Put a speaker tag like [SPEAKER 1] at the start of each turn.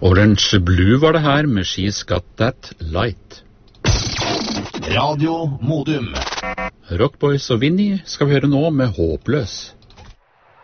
[SPEAKER 1] Orange Blue var det her med She's Got That Light.
[SPEAKER 2] Radio Modum.
[SPEAKER 1] Rockboys og Vinnie skal vi høre nå med Håpløs.